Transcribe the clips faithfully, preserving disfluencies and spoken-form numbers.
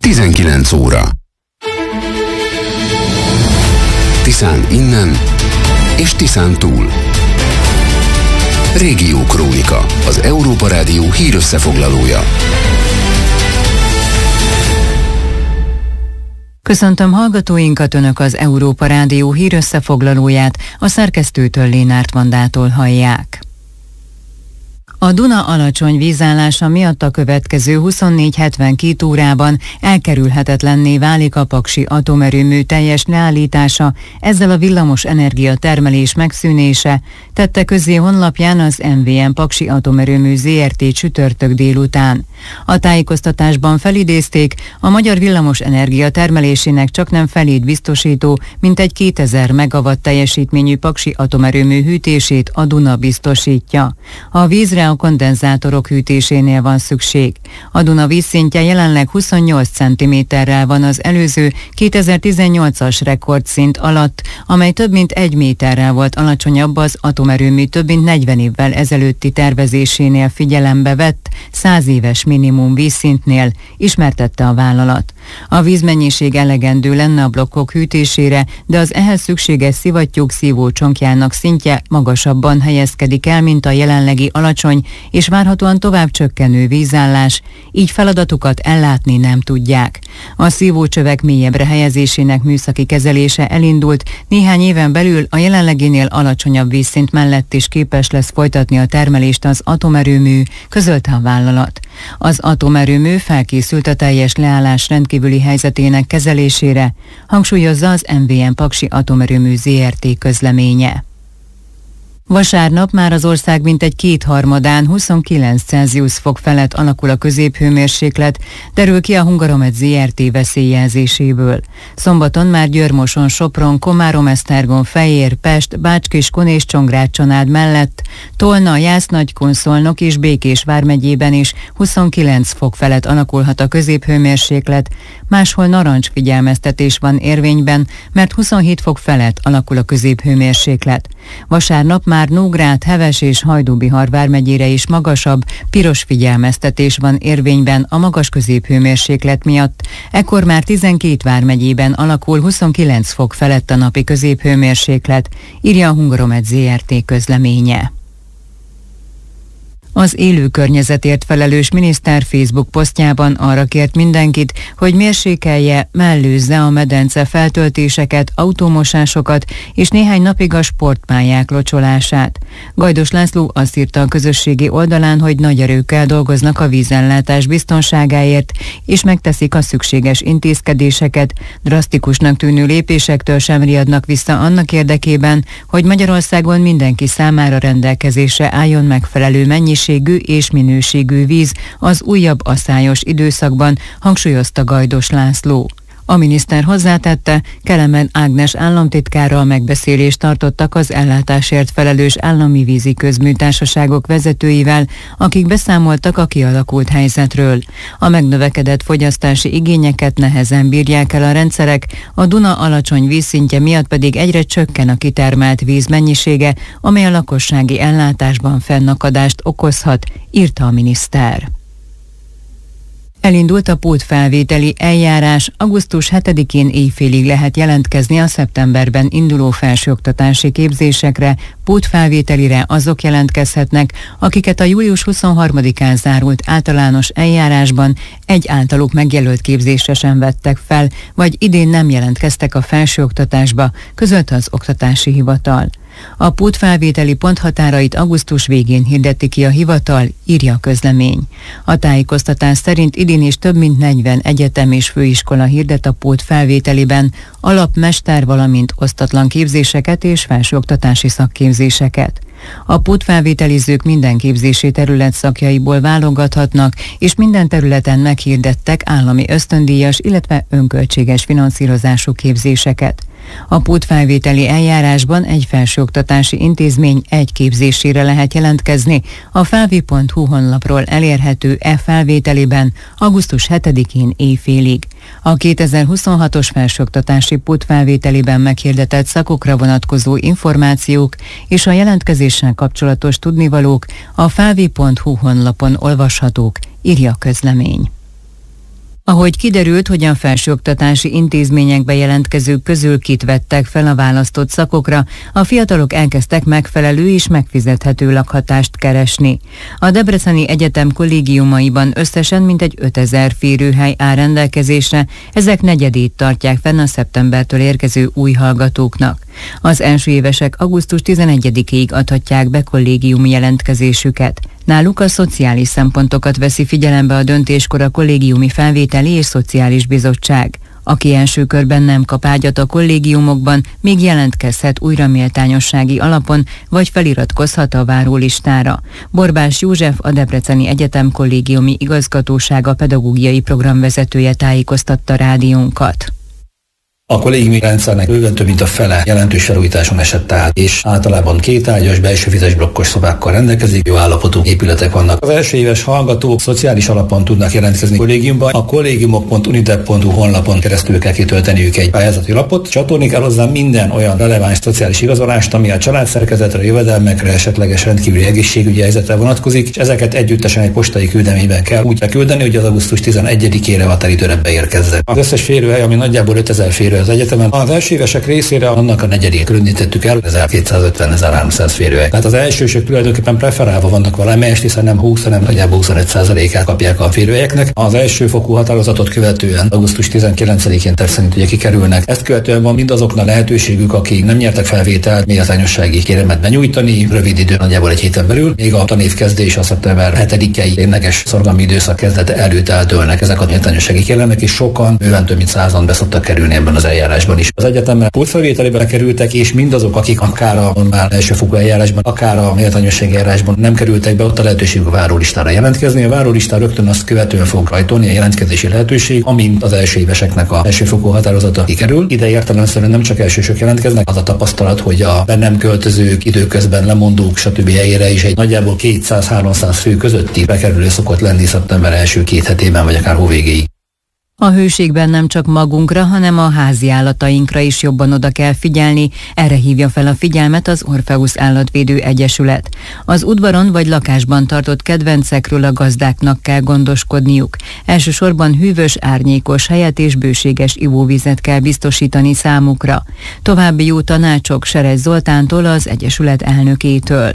tizenkilenc óra. Tiszán innen és Tiszán túl. Régió Krónika, az Európa Rádió hírösszefoglalója. Köszöntöm hallgatóinkat, Önök az Európa Rádió hírösszefoglalóját, a szerkesztőtől Lénárt Vandától hallják. A Duna alacsony vízállása miatt a következő huszonnégy hetvenkét órában elkerülhetetlenné válik a paksi atomerőmű teljes leállítása, ezzel a villamos energia termelés megszűnése, tette közzé honlapján az em vé em Paksi Atomerőmű zé er té csütörtök délután. A tájékoztatásban felidézték, a magyar villamos energia termelésének csaknem felét biztosító, mintegy kétezer megawatt teljesítményű Paksi atomerőmű hűtését a Duna biztosítja. A vízre a kondenzátorok hűtésénél van szükség. A Duna vízszintje jelenleg huszonnyolc centiméterrel van az előző kétezer-tizennyolcas rekordszint alatt, amely több mint egy méterrel volt alacsonyabb az atomerőmű több mint negyven évvel ezelőtti tervezésénél figyelembe vett száz éves minimum vízszintnél, ismertette a vállalat. A vízmennyiség elegendő lenne a blokkok hűtésére, de az ehhez szükséges szivattyúk szívócsonkjának szintje magasabban helyezkedik el, mint a jelenlegi alacsony és várhatóan tovább csökkenő vízállás, így feladatukat ellátni nem tudják. A szívócsövek mélyebbre helyezésének műszaki kezelése elindult, néhány éven belül a jelenleginél alacsonyabb vízszint mellett is képes lesz folytatni a termelést az atomerőmű, közölte a vállalat. Az atomerőmű felkészült a teljes leállás rendkívüli helyzetének kezelésére, hangsúlyozza az em vé em Paksi Atomerőmű zé er té közleménye. Vasárnap már az ország mintegy kétharmadán huszonkilenc Celsius fok felett alakul a középhőmérséklet, derül ki a Hungaromet zé er té veszélyjelzéséből. Szombaton már Győr-Moson, Sopron, Komárom, Esztergom, Fejér, Pest, Bács-Kiskun és Csongrád-Csanád mellett Tolna, Jász-Nagykun, Szolnok és Békés vármegyében is huszonkilenc fok felett alakulhat a középhőmérséklet, máshol narancsfigyelmeztetés van érvényben, mert huszonhét fok felett alakul a középhőmérséklet. Vasárnap már Nógrád, Heves és Hajdú-Bihar vármegyére is magasabb, piros figyelmeztetés van érvényben a magas középhőmérséklet miatt. Ekkor már tizenkét vármegyében alakul huszonkilenc fok felett a napi középhőmérséklet, írja a Hungaromet zé er té közleménye. Az élő környezetért felelős miniszter Facebook posztjában arra kért mindenkit, hogy mérsékelje, mellőzze a medence feltöltéseket, automosásokat és néhány napig a sportpályák locsolását. Gajdos László azt írta a közösségi oldalán, hogy nagy erőkkel dolgoznak a vízellátás biztonságáért, és megteszik a szükséges intézkedéseket, drasztikusnak tűnő lépésektől sem riadnak vissza annak érdekében, hogy Magyarországon mindenki számára rendelkezésre álljon megfelelő mennyiség és minőségű víz az újabb aszályos időszakban, hangsúlyozta Gajdos László. A miniszter hozzátette, Kelemen Ágnes államtitkárral megbeszélést tartottak az ellátásért felelős állami vízi közműtársaságok vezetőivel, akik beszámoltak a kialakult helyzetről. A megnövekedett fogyasztási igényeket nehezen bírják el a rendszerek, a Duna alacsony vízszintje miatt pedig egyre csökken a kitermelt víz mennyisége, amely a lakossági ellátásban fennakadást okozhat, írta a miniszter. Elindult a pótfelvételi eljárás, augusztus hetedikén éjfélig lehet jelentkezni a szeptemberben induló felsőoktatási képzésekre, pótfelvételire azok jelentkezhetnek, akiket a július huszonharmadikán zárult általános eljárásban egy általuk megjelölt képzésre sem vettek fel, vagy idén nem jelentkeztek a felsőoktatásba, közölte az Oktatási Hivatal. A pótfelvételi ponthatárait augusztus végén hirdeti ki a hivatal, írja a közlemény. A tájékoztatás szerint idén is több mint negyven egyetem és főiskola hirdet a pótfelvételiben alap, mester, valamint osztatlan képzéseket és felsőoktatási szakképzéseket. A pótfelvételizők minden képzési terület szakjaiból válogathatnak, és minden területen meghirdettek állami ösztöndíjas, illetve önköltséges finanszírozású képzéseket. A pótfelvételi eljárásban egy felsőoktatási intézmény egy képzésére lehet jelentkezni, a felvi pont hu honlapról elérhető e-felvételiben augusztus hetedikén éjfélig. A kétezer-huszonhatos felsőoktatási pótfelvételiben meghirdetett szakokra vonatkozó információk és a jelentkezéssel kapcsolatos tudnivalók a felvi pont hu honlapon olvashatók, írja a közlemény. Ahogy kiderült, hogy a felsőoktatási intézményekbe jelentkezők közül kit vettek fel a választott szakokra, a fiatalok elkezdtek megfelelő és megfizethető lakhatást keresni. A Debreceni Egyetem kollégiumaiban összesen mintegy ötezer férőhely áll rendelkezésre, ezek negyedét tartják fenn a szeptembertől érkező új hallgatóknak. Az első évesek augusztus tizenegyedikéig adhatják be kollégiumi jelentkezésüket. Náluk a szociális szempontokat veszi figyelembe a döntéskor a kollégiumi felvételi és szociális bizottság. Aki első körben nem kap ágyat a kollégiumokban, még jelentkezhet újra méltányossági alapon, vagy feliratkozhat a várólistára. Borbás József, a Debreceni Egyetem kollégiumi igazgatósága pedagógiai programvezetője tájékoztatta rádiónkat. A kollégiumi rendszernek bőven több mint a fele jelentős felújításon esett át, és általában kétágyas, belső vizes blokkos szobákkal rendelkezik, jó állapotú épületek vannak. Az első éves hallgatók szociális alapon tudnak jelentkezni kollégiumba. A kollégiumok pont unidep pont hu honlapon keresztül kell kitölteniük egy pályázati lapot, csatolni kell hozzá minden olyan releváns szociális igazolást, ami a családszerkezetre, jövedelmekre, esetleges rendkívüli egészségügyi helyzetre vonatkozik, és ezeket együttesen egy postai küldeményben kell úgy beküldeni, hogy az augusztus tizenegyedikére határidőre beérkezzen. Az összes férőhely, ami nagyjából ötezer férő az egyetemen, az első évesek részére annak a negyedét különítettük el, ezerkétszázötven ezerháromszáz férőhely. Tehát az elsősök tulajdonképpen preferálva vannak valamelyest, hiszen nem húsz, hanem nagyjából huszonöt százalékát kapják a férőhelyeknek. Az elsőfokú határozatot követően augusztus tizenkilencedikén terv szerint ugye kikerülnek. Ezt követően van mindazoknak lehetőségük, akik nem nyertek felvételt, méltányossági kéremet benyújtani, rövid idő, nagyjából egy héten belül. Még a tanévkezdés a szeptember hetedikei tényleges szorgalmi időszak kezdete előtt eldőlnek ezek a méltányossági kéremek, és sokan, bőven több mint százan be szoktak kerülni ebben az eljárásban is. Az egyetemben pótfelvételébe kerültek, és mindazok, akik akár a normál elsőfokú eljárásban, akár a méltányossági eljárásban nem kerültek be, ott a lehetőség a várólistára jelentkezni. A várólistán rögtön azt követően fog rajtolni a jelentkezési lehetőség, amint az első éveseknek a elsőfokú határozata kikerül. Ide értelemszerűen nem csak elsősök jelentkeznek, az a tapasztalat, hogy a bennem költözők, időközben lemondók, stb. Helyére is egy nagyjából kétszáz-háromszáz fő közötti bekerülő szokott lenni szeptember első két hetében, vagy akár hóvégéig. A hőségben nem csak magunkra, hanem a házi állatainkra is jobban oda kell figyelni, erre hívja fel a figyelmet az Orpheus Állatvédő Egyesület. Az udvaron vagy lakásban tartott kedvencekről a gazdáknak kell gondoskodniuk. Elsősorban hűvös, árnyékos helyet és bőséges ivóvizet kell biztosítani számukra. További jó tanácsok Seres Zoltántól, az Egyesület elnökétől.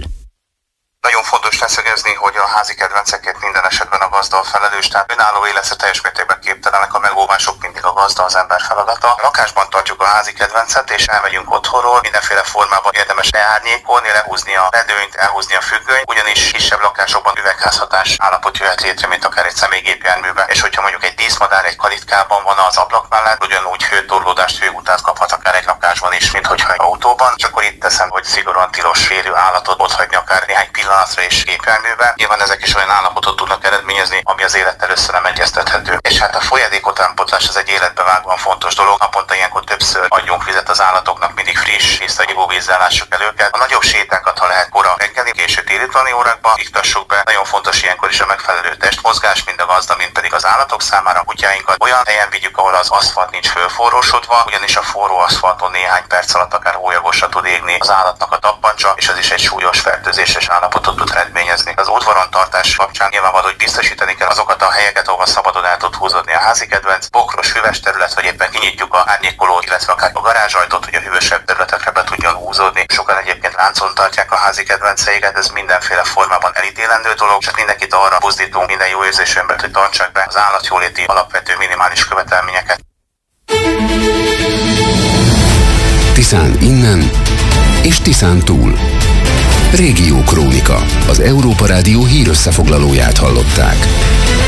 Nagyon fontos leszögezni, hogy a házi kedvencekért minden esetben a gazda a felelős, tehát önálló életre teljes mértékben képtelenek, a megóvások mindig a gazda, az ember feladata. A lakásban tartjuk a házi kedvencet, és elmegyünk otthonról, mindenféle formában érdemes leárnyékolni, lehúzni a redőnyt, elhúzni a függönyt, ugyanis kisebb lakásokban üvegházhatás állapot jöhet létre, mint akár egy személygépjárműben. És hogyha mondjuk egy díszmadár egy kalitkában van az ablak mellett, ugyanúgy hőtorlódást, hőutát kaphat akár egy lakásban is, mint hogyha egy autóban. És akkor itt teszem, hogy szigorúan tilos férő állatot otthagyni akár néhány pillanatra és gépjárműben. Nyilván ezek is olyan állapotot tudnak eredményezni, ami az élettel össze nem egyeztethető. És hát a folyadék utánpótlás az egy életbevágóan fontos dolog. Naponta ilyenkor többször adjunk vizet az állatoknak, mindig friss, tiszta ivóvízzel lássuk el őket. A nagyobb sétákat, ha lehet, kora reggeli, késő téli órákban iktassuk be. Nagyon fontos ilyenkor is a megfelelő testmozgás, mind a gazda, mind pedig az állatok számára. A kutyáinkat olyan helyen vigyük, ahol az aszfalt nincs fölforrósodva, ugyanis a forró aszfalton néhány perc alatt akár hólyagosra tud égni az állatnak a tappancsa, és az is egy súlyos fertőzéses állapotot tud eredményezni. Az udvaron tartás kapcsán nyilvánvaló, hogy biztosítani kell azokat a helyeket, ahol szabadon el tud húzódni a házi kedvenc, bokros, hüves terület, vagy éppen kinyitjuk a árnyékolót, illetve akár a garázsajtót, hogy a hűvösebb területekre be tudjon húzódni. Sokan egyébként láncon tartják a házi kedvenceiket, ez mindenféle formában elítélendő dolog, csak mindenkit arra buzdítunk, minden jó érzésű embert, hogy tartsák be az állatjóléti alapvető minimális követelményeket. Tiszán innen és Tiszán túl. Régió Krónika, az Európa Rádió hírösszefoglalóját hallották.